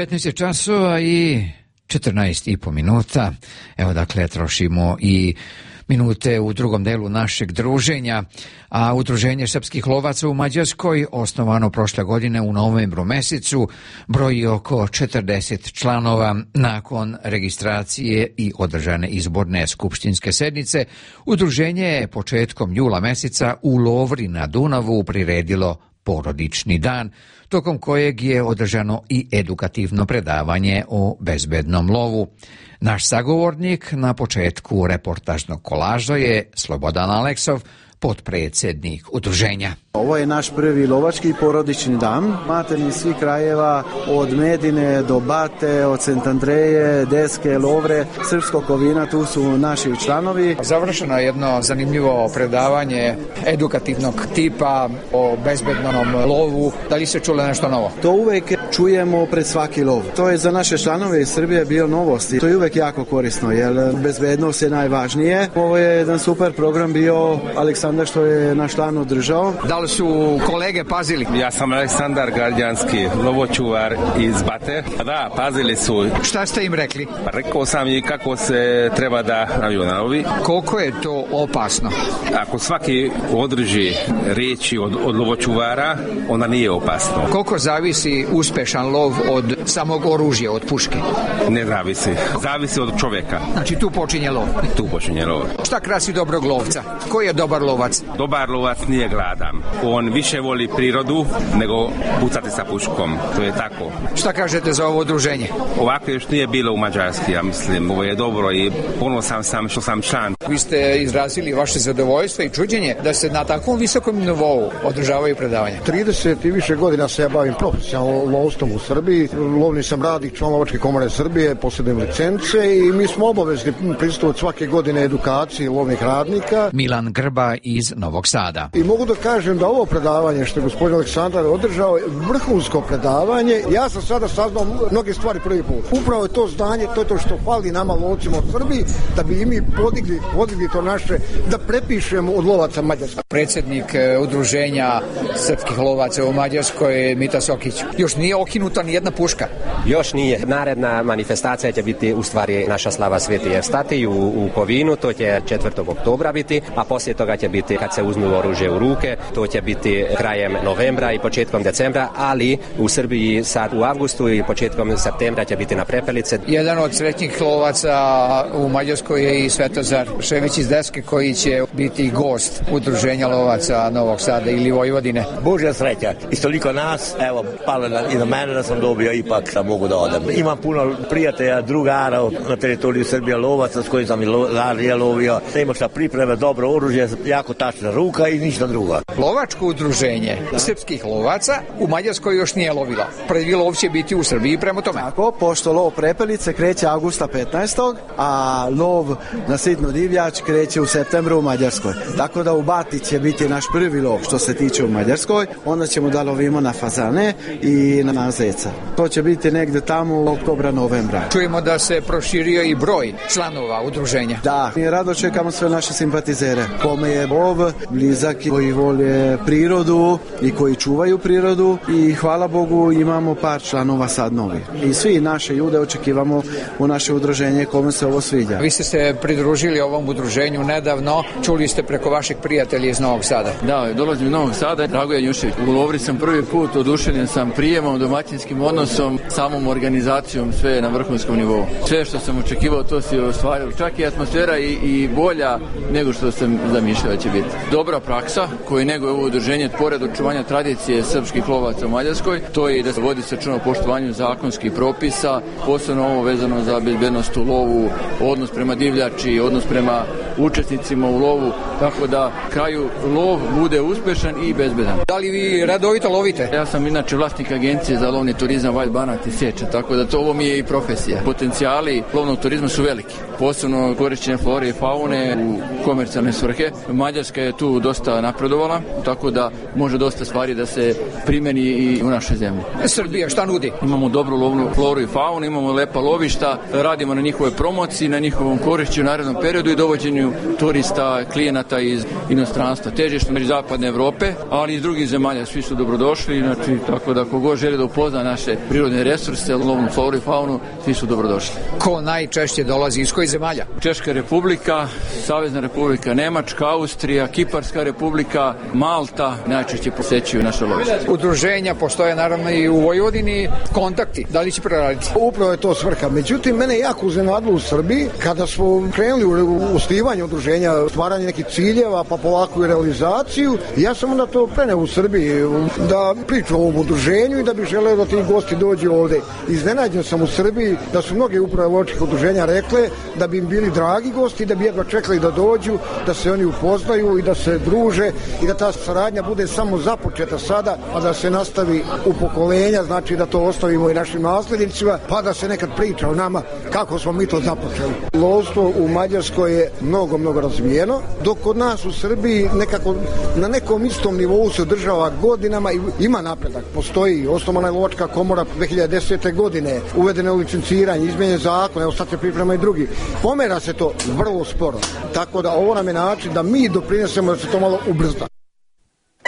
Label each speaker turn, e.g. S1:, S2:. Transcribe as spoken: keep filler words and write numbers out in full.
S1: petnaest je časova i četrnaest i po minuta. Evo dakle trošimo i minute u drugom delu našeg druženja, a Udruženje srpskih lovaca u Mađarskoj, osnovano prošle godine u novembru mesecu, broji oko četrdeset članova. Nakon registracije i održane izborne skupštinske sednice, udruženje je početkom jula meseca u Lovri na Dunavu priredilo porodični dan, tokom kojeg je održano i edukativno predavanje o bezbednom lovu. Naš sagovornik na početku reportažnog kolaža je Slobodan Aleksov, potpredsjednik udruženja.
S2: Ovo je naš prvi lovački porodični dan. Materni svih krajeva, od Medine do Bate, od Sent Andreje, Deske, Lovre, Srpskog Kovina, tu su naši članovi.
S1: Završeno je jedno zanimljivo predavanje edukativnog tipa o bezbednom lovu. Da li se čule nešto novo?
S2: To uvek čujemo pred svaki lov. To je za naše članove iz Srbije bio novosti. To je uvek jako korisno, jer bezbednost je najvažnije. Ovo je jedan super program bio Aleksandar što je naš član održao.
S1: Da li su kolege pazili?
S3: Ja sam Aleksandar Gardjanski, lovočuvar iz Bate. Da, pazili su.
S1: Šta ste im rekli?
S3: Pa rekao sam i kako se treba da naviju na lovi.
S1: Koliko je to opasno?
S3: Ako svaki održi riječi od, od lovočuvara, onda nije opasno.
S1: Koliko zavisi uspešan lov od samog oružja, od puške?
S3: Ne zavisi. Zavisi od čovjeka.
S1: Znači tu počinje lov?
S3: Tu počinje lov.
S1: Šta krasi dobrog lovca? Ko je dobar lovac?
S3: Dobar lovac nije gladan. On više voli prirodu nego pucati sa puškom. To je tako.
S1: Šta kažete za ovo udruženje?
S3: Ovako još nije bilo u Mađarski, ja mislim. Ovo je dobro i ponosan sam što sam član.
S1: Vi ste izrazili vaše zadovoljstvo i čuđenje da se na takvom visokom nivou održavaju predavanja.
S4: trideset i više godina se ja bavim profesionalno lovstvom u Srbiji. Lovni sam radnik, član Lovačke komore Srbije, posjedujem licence i mi smo obavezni pristupiti svake godine edukaciji lovnih radnika.
S1: Milan Grba iz Novog Sada.
S4: I mogu da kažem da ovo predavanje što je gospodin Aleksandar održao je vrhunsko predavanje. Ja sam sada saznao mnoge stvari prvi put. Upravo je to znanje, to je to što fali nama lovcima u Srbiji, da bi i mi podigli, podigli to naše, da prepišemo od lovaca Mađarska.
S1: Predsjednik udruženja srpskih lovaca u Mađarskoj, Mita Sokić. Još nije okinuta ni jedna puška?
S5: Još nije. Naredna manifestacija će biti u stvari naša slava Sveti Evstatij u, u Kovinu, to će četvrtog oktobra biti, a poslije toga će biti kad se uzmu oružje u ruke, to će biti krajem novembra i početkom decembra, ali u Srbiji sad u avgustu i početkom septembra će biti na Prepelice.
S1: Jedan od sretnjih lovaca u Mađarskoj je i Svetozar Šević iz Deske, koji će biti gost udruženja lovaca Novog Sada ili Vojvodine.
S6: Božja sreća. I toliko nas, evo, palo na, i na mene da sam dobio ipak da mogu da odem. Imam puno prijatelja, drugara na teritoriju Srbije lovaca s kojim sam i larije lovio. Da ima šta pripreme, dobro oružje, jako tačna ruka i ništa drugo.
S1: Lovačko udruženje srpskih lovaca u Mađarskoj još nije lovila. Prvi lov će biti u Srbiji prema tome.
S2: Tako, pošto lov Prepelice kreće avgusta petnaestog, a lov na sitnu divljač kreće u septembru u Mađarskoj. Tako da u Bati će biti naš prvi lov što se tiče u Mađarskoj. Onda ćemo da lovimo na fazane i na zeca. To će biti negde tamo u oktobra, novembra.
S1: Čujemo da se proširio i broj članova udruženja.
S2: Da, mi rado čekamo sve naše simpatizere. Kome je lov blizak, koji vole prirodu i koji čuvaju prirodu, i hvala Bogu imamo par članova sad novi. I svi naše ljude očekivamo u naše udruženje kome se ovo sviđa.
S1: Vi ste se pridružili ovom udruženju nedavno, čuli ste preko vašeg prijatelja iz Novog Sada.
S7: Da, dolazim iz Novog Sada, Dragoje Njušević. U Lovri sam prvi put, oduševljen sam prijemom, domaćinskim odnosom, samom organizacijom, sve je na vrhunskom nivou. Sve što sam očekivao, to se ostvarilo. Čak i atmosfera i, i bolja nego što sam zamišljao će biti. Dobra praksa koju neguje ovo udruženje, pored očuvanja tradicije srpskih lovaca u Mađarskoj, to je i da se vodi se računa o poštovanju zakonskih propisa, posebno ovo vezano za bezbednost u lovu, odnos prema divljači, odnos prema učesnicima u lovu, tako da kraju lov bude uspešan i bezbedan.
S1: Da li vi redovito lovite?
S7: Ja sam inače vlasnik agencije za lovni turizam Wild Banat i Seča, tako da to ovo mi je i profesija. Potencijali lovnog turizma su veliki, posebno korišćenje flore i faune u komercijalne svrhe. Mađarska je tu dosta napredovala, tako da može dosta stvari da se primeni i u našoj zemlji.
S1: Srbija šta nudi?
S7: Imamo dobru lovnu floru i faunu, imamo lepa lovišta, radimo na njihovoj promociji, na njihovom korišćenju u narednom periodu i dovođenju primanju turista, klijenata iz inostranstva. Težište među zapadne Evrope, ali i iz drugih zemalja, svi su dobrodošli, znači tako da kogo želi da upozna naše prirodne resurse, lovnu floru i faunu, svi su dobrodošli.
S1: Ko najčešće dolazi iz kojih zemalja?
S7: Češka republika, Savezna republika Nemačka, Austrija, Kiparska republika, Malta najčešće posećuju naše lovište.
S1: Udruženja postoje naravno i u Vojvodini, kontakti, da li će preraditi?
S4: Upravo je to svrha. Međutim, mene jako iznenadilo u Srbiji kada smo krenuli u osnivanje udruženja, stvaranje nekih ciljeva, pa polako i realizaciju. Ja sam onda to preneo u Srbiji da pričam o ovom udruženju i da bih želeo da ti gosti dođu ovde. Iznenađen sam u Srbiji da su mnoge uprave lovačkih udruženja rekle da bi im bili dragi gosti, da bi jedva čekali da dođu, da se oni upoznaju i da se druže i da ta saradnja bude samo započeta sada, a da se nastavi u pokolenja, znači da to ostavimo i našim naslednicima, pa da se nekad priča o nama kako smo mi to započeli. Lovstvo u Mađarskoj je mnogo, mnogo razvijeno, dok kod nas u Srbiji nekako na nekom istom nivou se održava godinama i ima napredak. Postoji osnovana lovačka komora dve hiljade desete. godine, uvedeno je licenciranje, izmenjen zakon, evo sad se priprema i drugi. Pomera se to vrlo sporo, tako da ovo nam je način da mi doprinesemo da se to malo ubrza.